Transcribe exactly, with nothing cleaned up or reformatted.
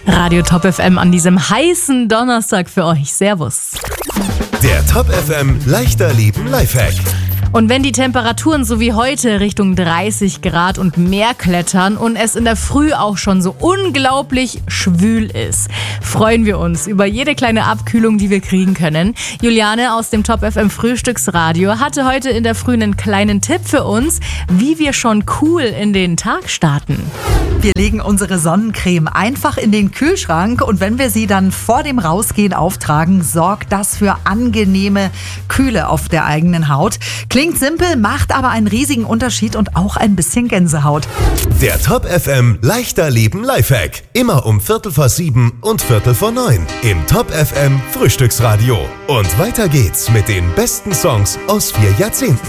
Radio Top F M an diesem heißen Donnerstag für euch. Servus. Der Top F M leichter Leben Lifehack. Und wenn die Temperaturen so wie heute Richtung dreißig Grad und mehr klettern und es in der Früh auch schon so unglaublich schwül ist, freuen wir uns über jede kleine Abkühlung, die wir kriegen können. Juliane aus dem Top F M Frühstücksradio hatte heute in der Früh einen kleinen Tipp für uns, wie wir schon cool in den Tag starten. Wir legen unsere Sonnencreme einfach in den Kühlschrank und wenn wir sie dann vor dem Rausgehen auftragen, sorgt das für angenehme Kühle auf der eigenen Haut. Klingt simpel, macht aber einen riesigen Unterschied und auch ein bisschen Gänsehaut. Der Top F M leichter Leben Lifehack. Immer um Viertel vor sieben und Viertel vor neun im Top F M Frühstücksradio. Und weiter geht's mit den besten Songs aus vier Jahrzehnten.